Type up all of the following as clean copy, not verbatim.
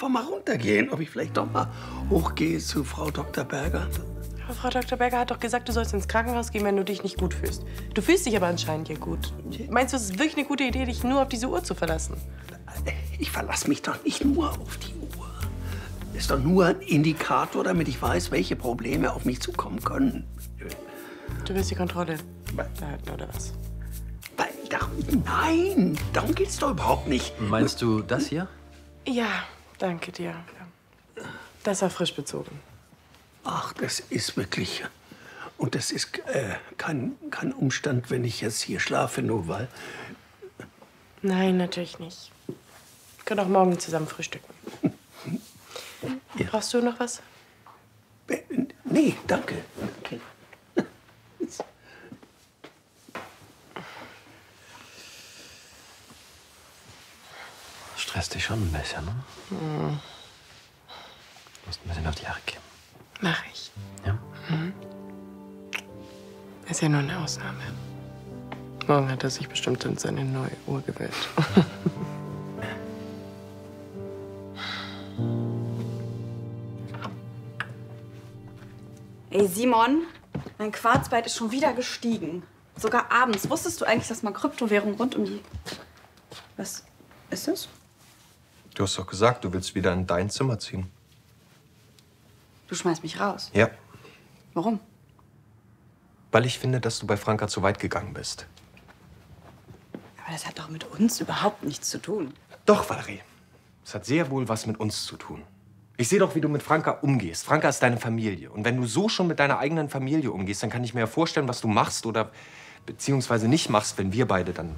doch mal runtergehen, ob ich vielleicht doch mal hochgehe zu Frau Dr. Berger. Aber Frau Dr. Berger hat doch gesagt, du sollst ins Krankenhaus gehen, wenn du dich nicht gut fühlst. Du fühlst dich aber anscheinend ja gut. Meinst du, es ist wirklich eine gute Idee, dich nur auf diese Uhr zu verlassen? Ich verlasse mich doch nicht nur auf die Uhr. Ist doch nur ein Indikator, damit ich weiß, welche Probleme auf mich zukommen können. Du willst die Kontrolle behalten, oder was? Nein, darum geht's doch überhaupt nicht. Meinst du das hier? Ja, danke dir. Das war frisch bezogen. Ach, das ist wirklich... Und das ist kein Umstand, wenn ich jetzt hier schlafe, nur weil... Nein, natürlich nicht. Wir können auch morgen zusammen frühstücken. Ja. Brauchst du noch was? Nee, danke. Danke. Stresst dich schon ein bisschen, ne? Du musst ein bisschen auf die Jahre gehen. Mach ich. Ja? Mhm. Ist ja nur eine Ausnahme. Morgen hat er sich bestimmt in seine neue Uhr gewählt. Ey, Simon, mein Quarzbeit ist schon wieder gestiegen. Sogar abends. Wusstest du eigentlich, dass man Kryptowährungen rund um die... Was ist das? Du hast doch gesagt, du willst wieder in dein Zimmer ziehen. Du schmeißt mich raus. Ja, Warum? weil ich finde, dass du bei Franka zu weit gegangen bist. Aber das hat doch mit uns überhaupt nichts zu tun. Doch, Valerie. Es hat sehr wohl was mit uns zu tun. Ich sehe doch, wie du mit Franka umgehst. Franka ist deine Familie. Und wenn du so schon mit deiner eigenen Familie umgehst, dann kann ich mir ja vorstellen, was du machst oder beziehungsweise nicht machst, wenn wir beide dann...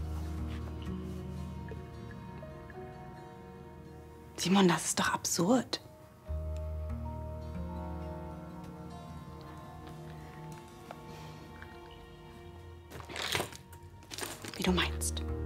Simon, das ist doch absurd. Wie du meinst.